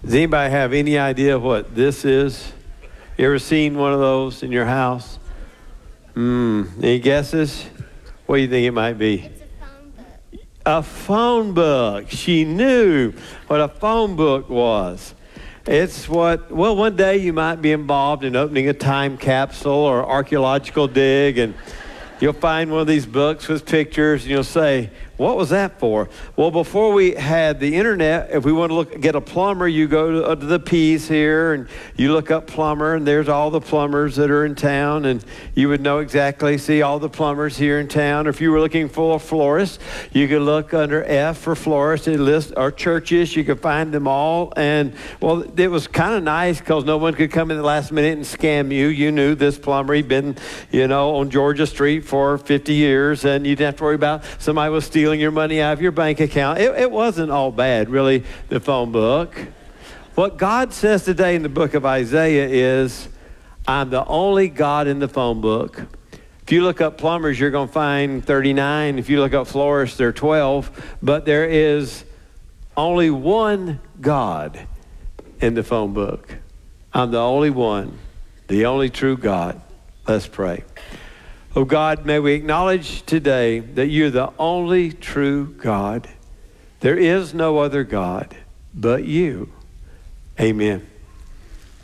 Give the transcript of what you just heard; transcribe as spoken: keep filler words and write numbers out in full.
Does anybody have any idea what this is? You ever seen one of those in your house? Hmm. Any guesses? What do you think it might be? It's a phone book. A phone book. She knew what a phone book was. It's what, well, one day you might be involved in opening a time capsule or archaeological dig, and you'll find one of these books with pictures, and you'll say, what was that for? Well, before we had the internet, if we want to look get a plumber, you go to, uh, to the P's here, and you look up plumber, and there's all the plumbers that are in town, and you would know exactly, see all the plumbers here in town. Or if you were looking for a florist, you could look under F for florist, and list our churches, you could find them all. And, well, it was kind of nice because no one could come in the last minute and scam you. You knew this plumber, he'd been, you know, on Georgia Street for fifty years, and you didn't have to worry about somebody was stealing your money out of your bank account. It, it wasn't all bad, really, the phone book. What God says today in the book of Isaiah is, I'm the only God in the phone book. If you look up plumbers, you're going to find thirty-nine. If you look up florists, there are twelve. But there is only one God in the phone book. I'm the only one, the only true God. Let's pray. Oh God, may we acknowledge today that you're the only true God. There is no other God but you. Amen.